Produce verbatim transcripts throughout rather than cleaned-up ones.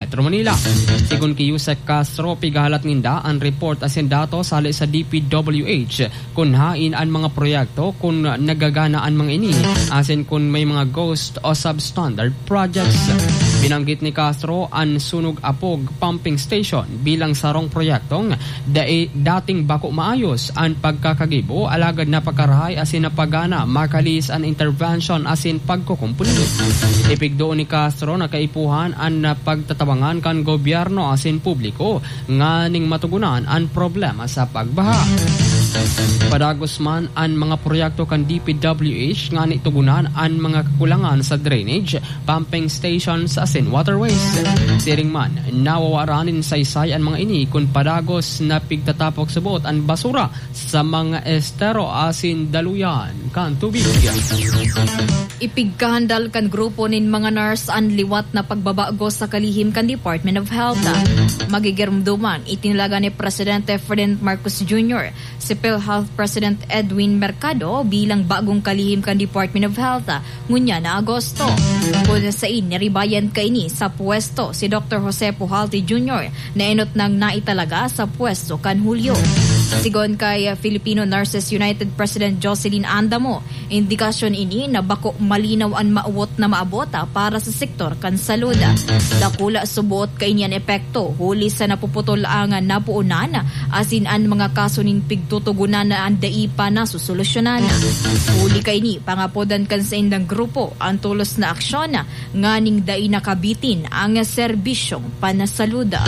Metro Manila. Sigun kay Yusek Castro, pigahalat ninda ang report asin dato sali sa D P W H kung hain ang mga proyekto kung nagaganaan mga ini asin kung may mga ghost o substandard projects. Binanggit ni Castro ang Sunog Apog Pumping Station bilang sarong proyektong da- dating bako maayos ang pagkakagibo alagad na pagkarahay asin na pagana makalis ang intervention asin pagkukumpuni. Ipig doon ni Castro na kaipuhan ang pagtatabangan kan gobyerno asin publiko nganing matugunan ang problema sa pagbaha. Padagos man ang mga proyekto kan D P W H nga nitugunan ang mga kakulangan sa drainage, pumping stations asin waterways. Siring man, nawawaranin saysay ang mga ini kung padagos na pigtatapok subot ang basura sa mga estero asin daluyan kan tubig. Ipigkahandal kan grupo nin mga nurse ang liwat na pagbabago sa kalihim kan Department of Health. Magigirumduman itinilaga ni Presidente Ferdinand Marcos Junior si PhilHealth President Edwin Mercado bilang bagong kalihim kan Department of Health ngunya na Agosto. Kung sa iniribayan kaini sa pwesto si Doctor Jose Pujalte Junior na inot nang naitalaga sa pwesto kan Hulyo. Sigon kay Filipino Nurses United President Jocelyn Andamo, indikasyon ini na bako malinaw ang maawot na maabota para sa sektor kan salud. Dakula subot kay niyan epekto huli sa napuputol ang napuunan asin ang mga kaso nin pigtutugunan na ang daipa na susolusyonan. Huli kay ni pangapodan kan sa indang grupo ang tulos na aksyon nganing dai nakabitin ang serbisyong panasaluda.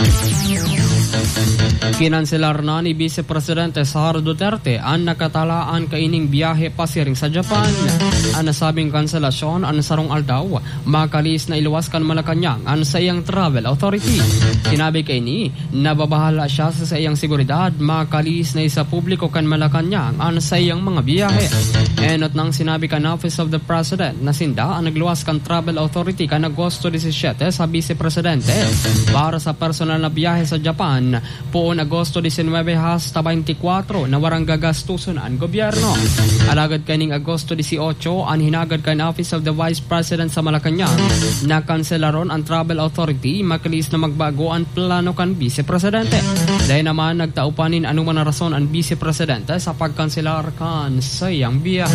Kinanselar na ni Vice Presidente Sara Duterte ang nakatalaan kaining biyahe pasiring sa Japan. Ang nasabing kanselasyon ang sarong aldaw makalis na iluwas kan Malacanang ang sa iyang travel authority. Sinabi kay ni nababahala siya sa iyang seguridad makalis na isa publiko kan Malacanang ang sa iyang mga biyahe. Enot nang sinabi kan Office of the President na sinda ang nagluwas kan travel authority kan Agosto seventeen sa Vice Presidente para sa personal na biyahe sa Japan poon Agosto nineteen hasta twenty-four na warang gagastuson ang gobyerno. Alagad kaning Agosto eighteen ang hinagad kan Office of the Vice President sa Malacanang na kanselaron ang travel authority makalis na magbago ang plano kan Vice Presidente. Dahil naman nagtaupanin anuman na rason ang Vice Presidente sa pagkanselar kan sa iyang biyahe.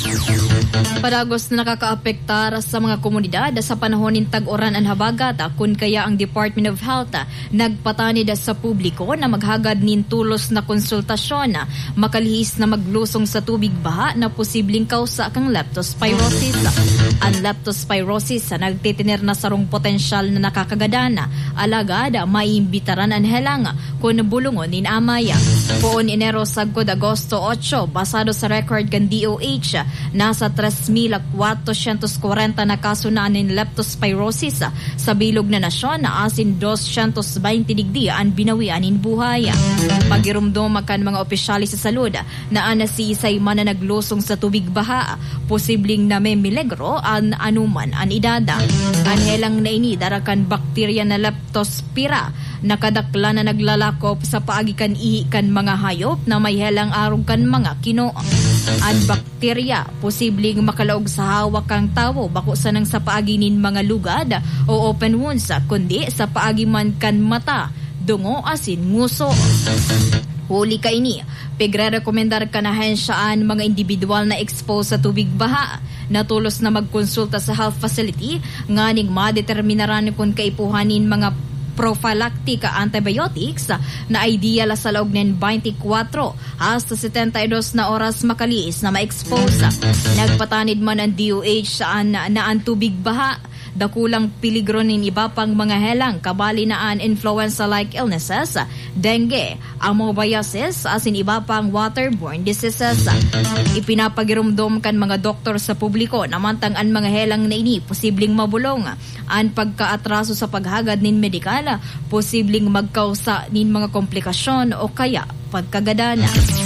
Padagos na nakakaapektar sa mga komunidad sa panahon ng tag-uran ang habagat kun kaya ang Department of Health nagpatanid sa publiko na maghagad nin tulos na konsultasyon makalihis na maglusong sa tubig baha na posibleng kausa kang leptospirosis. Ang leptospirosis nagtitiner na sarong potensyal na nakakagadana alagad maiimbitaran ang helang kung bulungon nin amaya. Poon Enero sagod Agosto eight basado sa record kan D O H nasa three thousand four hundred forty na kaso na nin leptospirosis sa bilog na nasyon na asin two hundred twenty digdi ang binawian in buhay. Pagirumdom kan mga opisyali sa salud na anasisay man na naglusong sa tubig baha, posibleng na may milegro ang anuman ang idada. Anhelang na ini darakan bakterya na leptospira nakadakla na naglalakop sa paagikan ihi kan mga hayop na may helang arong kan mga kino. Ang bakterya posibleng makalaog sa hawak kang tao bako sa nang sa paaginin mga lugad o open wounds kundi sa paagi man kan mata, dungo asin nguso. Huli ka ini, pigre-rekomendar ka na hensyaan mga individual na exposed sa tubig baha na tulos na magkonsulta sa health facility nganing madeterminaran kung kaipuhanin mga prophylactic antibiotics na ideal sa loob ng twenty-four hasta seventy-two na oras makaliis na ma-expose. Nagpatanid man ang D O H saan na, na ang tubig baha dakulang piligro nin iba pang mga helang kabali na ang influenza-like illnesses, dengue, amoebiasis, asin iba pang waterborne diseases. Ipinapagirumdom kan mga doktor sa publiko namantang ang mga helang na ini posibleng mabulong. Ang pagkaatraso sa paghagad nin medikal, posibleng magkausa nin mga komplikasyon o kaya pagkagadana.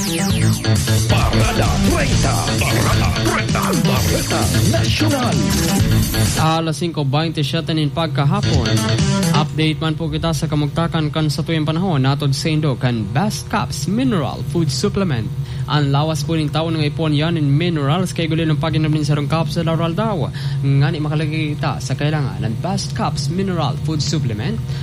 Parada treinta, Parada treinta, Parada Nacional. Alas five twenty-seven in pagkahapon. Update man po kita sa kamugtakan kan sa tuyang panahon natod sa Indo kan Best Cups Mineral Food Supplement. Ang lawas po ng tao ng ipon yan in minerals kay gulin ng paginamin sa rong cups sa laral daw. Nga ni makalagay kita sa kailangan ng Best Cups Mineral Food Supplement